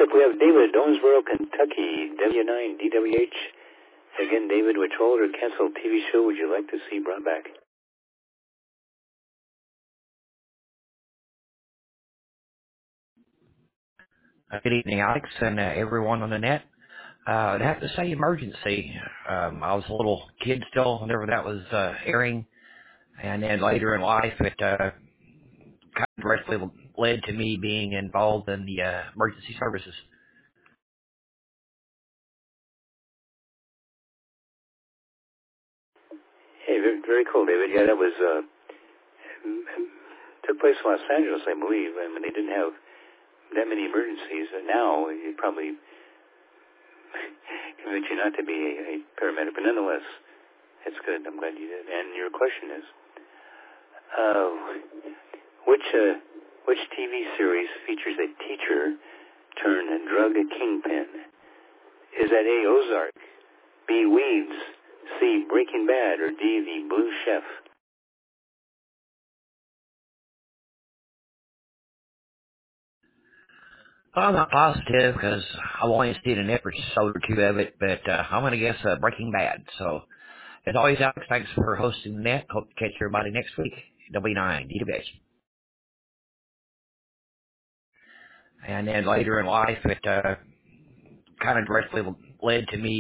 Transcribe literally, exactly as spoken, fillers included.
up, we have David, Owensboro, Kentucky, W nine D W H. Again, David, which old or canceled T V show would you like to see brought back? Uh, good evening, Alex, and uh, everyone on the net. Uh, I'd have to say Emergency. Um, I was a little kid still whenever that was uh, airing, and then later in life it uh, kind of directly led to me being involved in the uh, emergency services. Hey, very, very cool, David. Yeah, that was, uh, took place in Los Angeles, I believe. I mean, they didn't have that many emergencies. And now, it probably convince you not to be a, a paramedic, but nonetheless, it's good. I'm glad you did. And your question is, uh, which uh, which T V series features a teacher turned drug kingpin? Is that A, Ozark, B, Weeds, C, Breaking Bad, or D, The Blue Chef? Well, I'm not positive because I've only seen an episode or two of it, but uh, I'm going to guess uh, Breaking Bad. So, as always, Alex, thanks for hosting the net. Hope to catch everybody next week. W nine D W H. And then later in life, it uh, kind of directly led to me